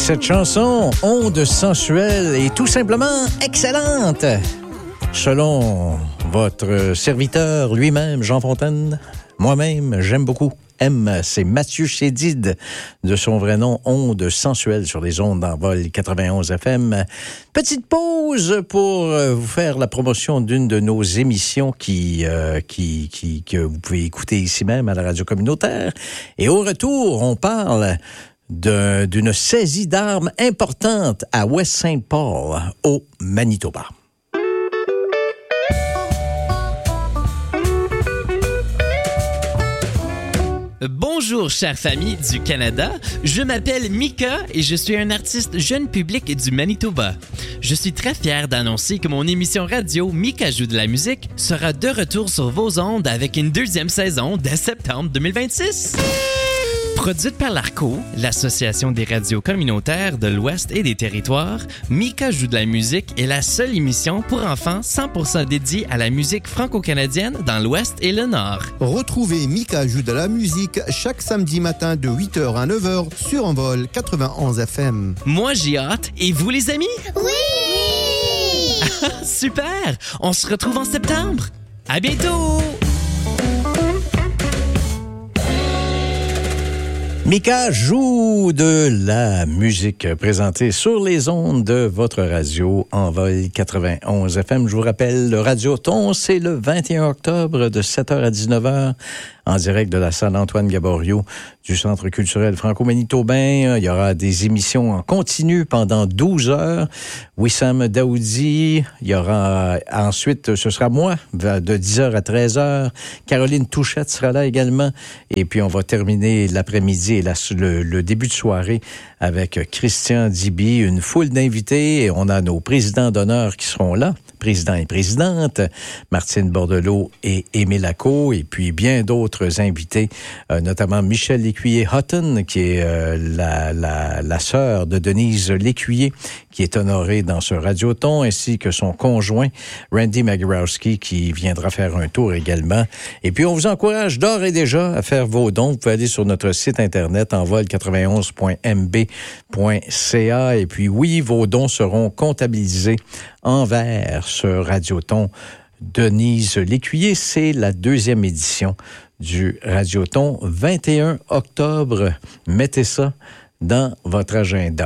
Cette chanson, onde sensuelle et tout simplement excellente. Selon votre serviteur lui-même, Jean Fontaine, moi-même, j'aime beaucoup. C'est Mathieu Chédid, de son vrai nom, onde sensuelle sur les ondes d'Envol 91 FM. Petite pause pour vous faire la promotion d'une de nos émissions que vous pouvez écouter ici même à la radio communautaire. Et au retour, on parle d'une saisie d'armes importante à West St. Paul, au Manitoba. Bonjour, chère famille du Canada. Je m'appelle Mika et je suis un artiste jeune public du Manitoba. Je suis très fier d'annoncer que mon émission radio Mika joue de la musique sera de retour sur vos ondes avec une deuxième saison dès septembre 2026. Produite par l'ARCO, l'Association des radios communautaires de l'Ouest et des Territoires, Mika joue de la musique est la seule émission pour enfants 100% dédiée à la musique franco-canadienne dans l'Ouest et le Nord. Retrouvez Mika joue de la musique chaque samedi matin de 8h à 9h sur Envol 91 FM. Moi, j'ai hâte. Et vous, les amis? Oui! Super! On se retrouve en septembre. À bientôt! Mika joue de la musique présentée sur les ondes de votre radio Envol 91 FM. Je vous rappelle, le Radioton, c'est le 21 octobre de 7h à 19h en direct de la salle Antoine Gaborio du Centre culturel franco-manitobain. Il y aura des émissions en continu pendant 12 heures. Wissam Daoudi, il y aura ensuite, ce sera moi, de 10h à 13h. Caroline Touchette sera là également. Et puis, on va terminer l'après-midi et le début de soirée avec Christian Diby, une foule d'invités. Et on a nos présidents d'honneur qui seront là, président et présidente, Martine Bordelot et Émile Acco, et puis bien d'autres invités, notamment Michel Lécuyer-Hutton, qui est la sœur de Denise Lécuyer, qui est honorée dans ce radioton, ainsi que son conjoint, Randy Magorowski, qui viendra faire un tour également. Et puis, on vous encourage d'ores et déjà à faire vos dons. Vous pouvez aller sur notre site Internet, envol91.mb.ca. Et puis, oui, vos dons seront comptabilisés envers ce radioton. Denise Lécuyer, c'est la 2e édition du radioton, 21 octobre. Mettez ça dans votre agenda.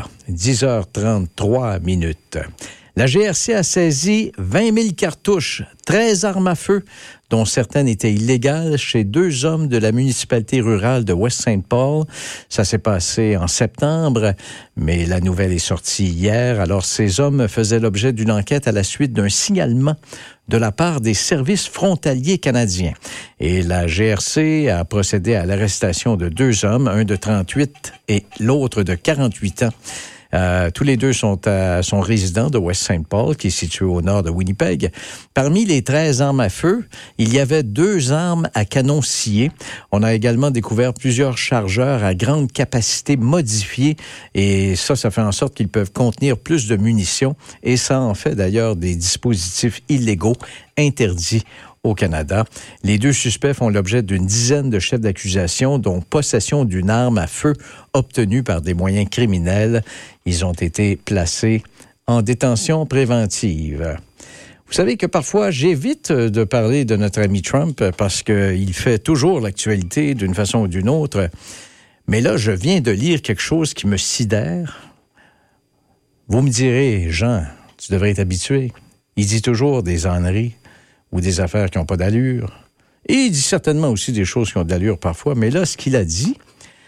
10h33 minutes. La GRC a saisi 20 000 cartouches, 13 armes à feu, dont certaines étaient illégales, chez 2 hommes de la municipalité rurale de West St. Paul. Ça s'est passé en septembre, mais la nouvelle est sortie hier. Alors, ces hommes faisaient l'objet d'une enquête à la suite d'un signalement de la part des services frontaliers canadiens. Et la GRC a procédé à l'arrestation de 2 hommes, un de 38 et l'autre de 48 ans. Tous les deux sont résidents de West St. Paul, qui est situé au nord de Winnipeg. Parmi les 13 armes à feu, il y avait 2 armes à canon scié. On a également découvert plusieurs chargeurs à grande capacité modifiés, et ça fait en sorte qu'ils peuvent contenir plus de munitions, et ça en fait d'ailleurs des dispositifs illégaux interdits au Canada. Les 2 suspects font l'objet d'une dizaine de chefs d'accusation, dont possession d'une arme à feu obtenue par des moyens criminels. Ils ont été placés en détention préventive. Vous savez que parfois, j'évite de parler de notre ami Trump parce qu'il fait toujours l'actualité d'une façon ou d'une autre. Mais là, je viens de lire quelque chose qui me sidère. Vous me direz, Jean, tu devrais être habitué. Il dit toujours des âneries ou des affaires qui n'ont pas d'allure. Et il dit certainement aussi des choses qui ont de l'allure parfois. Mais là, ce qu'il a dit,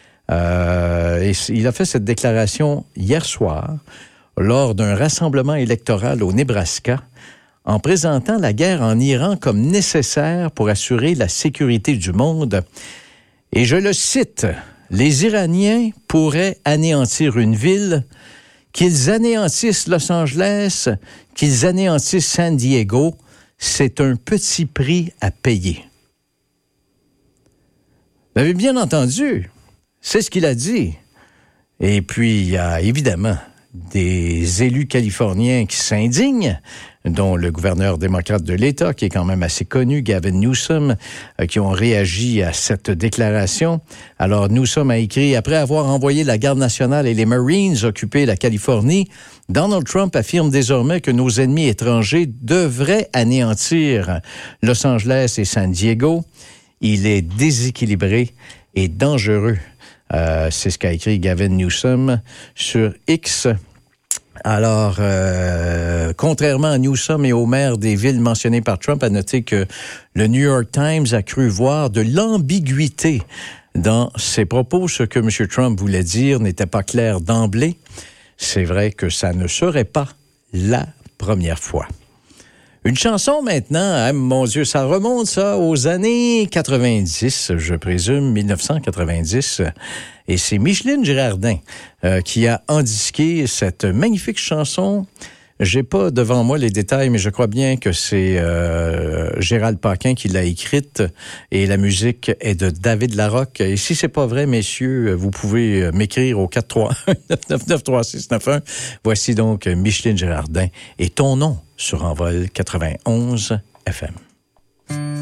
il a fait cette déclaration hier soir lors d'un rassemblement électoral au Nebraska en présentant la guerre en Iran comme nécessaire pour assurer la sécurité du monde. Et je le cite, « Les Iraniens pourraient anéantir une ville, qu'ils anéantissent Los Angeles, qu'ils anéantissent San Diego, c'est un petit prix à payer. » Vous avez bien entendu, c'est ce qu'il a dit. Et puis, il y a évidemment des élus californiens qui s'indignent dont le gouverneur démocrate de l'État, qui est quand même assez connu, Gavin Newsom, qui ont réagi à cette déclaration. Alors, Newsom a écrit « Après avoir envoyé la Garde nationale et les Marines occuper la Californie, Donald Trump affirme désormais que nos ennemis étrangers devraient anéantir Los Angeles et San Diego. Il est déséquilibré et dangereux. » C'est ce qu'a écrit Gavin Newsom sur X. Alors, contrairement à Newsom et aux maires des villes mentionnées par Trump, à noter que le New York Times a cru voir de l'ambiguïté dans ses propos. Ce que M. Trump voulait dire n'était pas clair d'emblée. C'est vrai que ça ne serait pas la première fois. Une chanson maintenant, mon Dieu, ça remonte ça aux années 90, je présume, 1990. Et c'est Micheline Girardin qui a endisqué cette magnifique chanson. J'ai pas devant moi les détails, mais je crois bien que c'est Gérald Paquin qui l'a écrite et la musique est de David Larocque. Et si c'est pas vrai, messieurs, vous pouvez m'écrire au 431-999-3691. Voici donc Micheline Girardin et ton nom sur Envol 91 FM.